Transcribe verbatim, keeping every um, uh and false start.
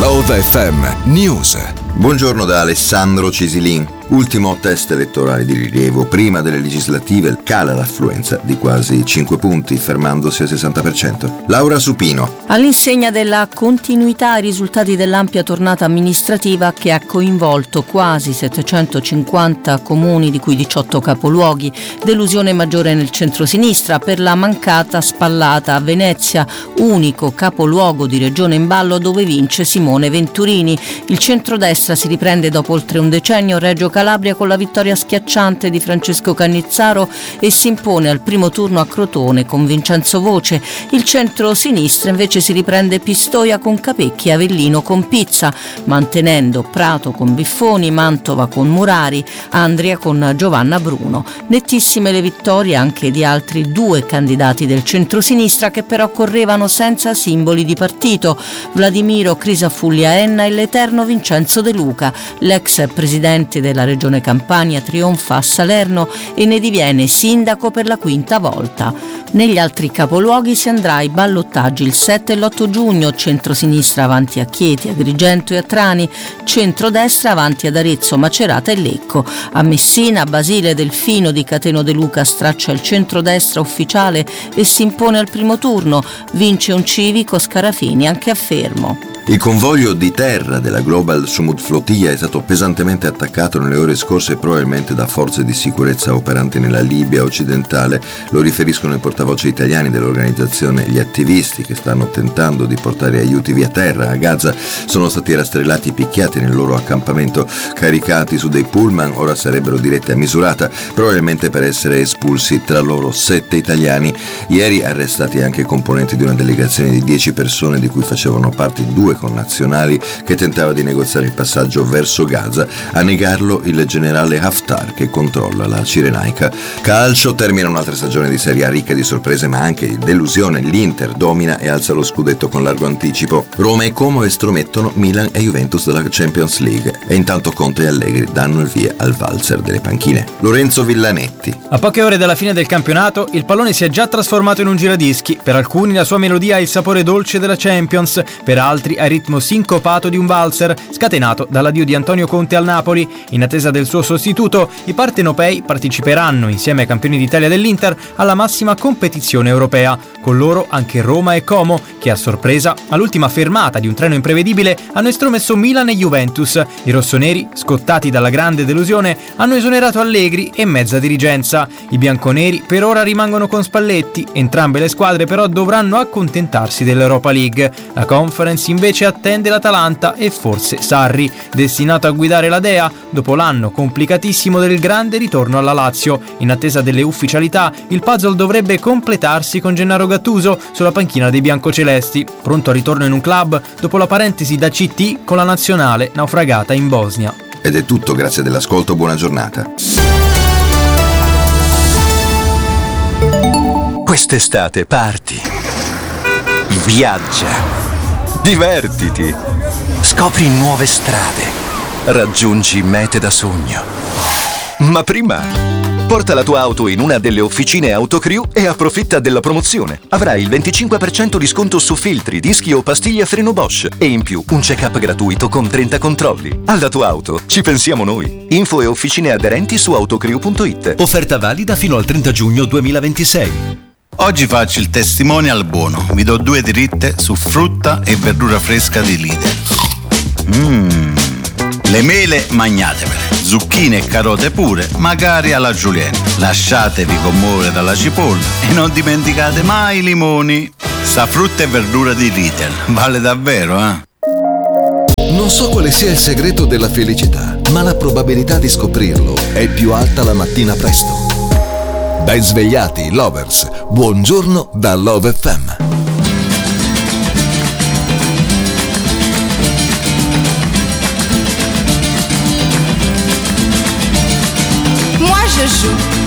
Love F M News. Buongiorno da Alessandro Cisilin. Ultimo test elettorale di rilievo. Prima delle legislative cala l'affluenza di quasi cinque punti, fermandosi al sessanta per cento. Laura Supino. All'insegna della continuità ai risultati dell'ampia tornata amministrativa che ha coinvolto quasi settecentocinquanta comuni, di cui diciotto capoluoghi. Delusione maggiore nel centrosinistra per la mancata spallata a Venezia, unico capoluogo di regione in ballo dove vince Simone Venturini. Il centrodestra si riprende dopo oltre un decennio Reggio Calabria con la vittoria schiacciante di Francesco Cannizzaro e si impone al primo turno a Crotone con Vincenzo Voce. Il centro-sinistra invece si riprende Pistoia con Capecchi e Avellino con Pizza, mantenendo Prato con Biffoni, Mantova con Murari, Andria con Giovanna Bruno. Nettissime le vittorie anche di altri due candidati del centro-sinistra che però correvano senza simboli di partito: Vladimiro Crisafulli Enna e l'eterno Vincenzo De Luca. L'ex presidente della Regione Campania trionfa a Salerno e ne diviene sindaco per la quinta volta. Negli altri capoluoghi si andrà ai ballottaggi il sette e l'otto giugno, centrosinistra avanti a Chieti, Agrigento e a Trani, centrodestra avanti ad Arezzo, Macerata e Lecco. A Messina, Basile Delfino di Cateno De Luca straccia il centrodestra ufficiale e si impone al primo turno, vince un civico Scarafini anche a Fermo. Il convoglio di terra della Global Sumut Flotilla è stato pesantemente attaccato nelle ore scorse probabilmente da forze di sicurezza operanti nella Libia occidentale. Lo riferiscono i portavoce italiani dell'organizzazione. Gli attivisti che stanno tentando di portare aiuti via terra a Gaza sono stati rastrellati e picchiati nel loro accampamento. Caricati su dei pullman, ora sarebbero diretti a Misurata, probabilmente per essere espulsi, tra loro sette italiani. Ieri arrestati anche componenti di una delegazione di dieci persone di cui facevano parte due connazionali che tentava di negoziare il passaggio verso Gaza. A negarlo il generale Haftar che controlla la Cirenaica. Calcio, termina un'altra stagione di Serie A ricca di sorprese ma anche di delusione. L'Inter domina e alza lo scudetto con largo anticipo. Roma e Como estromettono Milan e Juventus dalla Champions League e intanto Conte e Allegri danno il via al valzer delle panchine. Lorenzo Villanetti. A poche ore dalla fine del campionato il pallone si è già trasformato in un giradischi. Per alcuni la sua melodia ha il sapore dolce della Champions, per altri al ritmo sincopato di un valzer scatenato dall'addio di Antonio Conte al Napoli. In attesa del suo sostituto, i partenopei parteciperanno insieme ai campioni d'Italia dell'Inter alla massima competizione europea. Con loro anche Roma e Como, che a sorpresa, all'ultima fermata di un treno imprevedibile, hanno estromesso Milan e Juventus. I rossoneri, scottati dalla grande delusione, hanno esonerato Allegri e mezza dirigenza. I bianconeri per ora rimangono con Spalletti. Entrambe le squadre però dovranno accontentarsi dell'Europa League. La Conference invece attende l'Atalanta e forse Sarri, destinato a guidare la Dea dopo l'anno complicatissimo del grande ritorno alla Lazio. In attesa delle ufficialità, il puzzle dovrebbe completarsi con Gennaro Gattuso sulla panchina dei biancocelesti, pronto al ritorno in un club dopo la parentesi da C T con la nazionale naufragata in Bosnia. Ed è tutto, grazie dell'ascolto, buona giornata. Quest'estate parti, viaggia, divertiti, scopri nuove strade, raggiungi mete da sogno. Ma prima, porta la tua auto in una delle officine Autocrew e approfitta della promozione. Avrai il venticinque per cento di sconto su filtri, dischi o pastiglie a freno Bosch e in più un check-up gratuito con trenta controlli. Alla tua auto ci pensiamo noi. Info e officine aderenti su autocrew punto it. Offerta valida fino al trenta giugno duemilaventisei. Oggi faccio il testimonial buono. Vi do due dritte su frutta e verdura fresca di Lidl. Mmm, le mele magnatevele, zucchine e carote pure, magari alla julienne. Lasciatevi commuovere dalla cipolla e non dimenticate mai i limoni. Sta frutta e verdura di Lidl vale davvero, eh? Non so quale sia il segreto della felicità, ma la probabilità di scoprirlo è più alta la mattina presto. Ben svegliati, lovers. Buongiorno da Love F M. Moi je joue